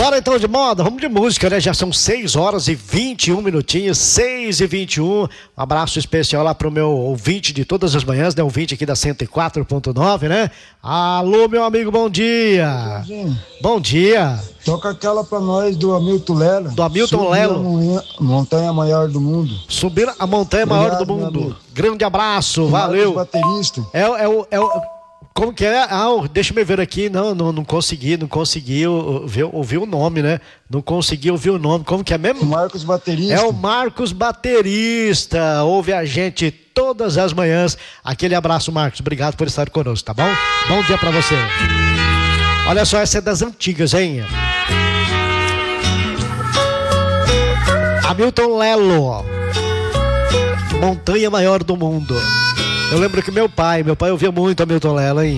Bora então de moda, vamos de música, né? Já são 6h21, 6h21. Um abraço especial lá pro meu ouvinte de todas as manhãs, né? Ouvinte aqui da 104.9, né? Alô, meu amigo, bom dia. Bom dia. Toca aquela pra nós do Hamilton Lelo. Do Hamilton Lelo. A montanha maior do mundo. Subir a montanha maior do mundo. Grande abraço, valeu. Baterista. Como que é? Deixa eu ver aqui. Não consegui ouvir o nome, né? Não consegui ouvir o nome. Como que é mesmo? Marcos Baterista. É o Marcos Baterista. Ouve a gente todas as manhãs. Aquele abraço, Marcos. Obrigado por estar conosco, tá bom? Bom dia pra você. Olha só, essa é das antigas, hein? Hamilton Lelo. Montanha maior do mundo. Eu lembro que meu pai ouvia muito Hamilton Lelo, hein?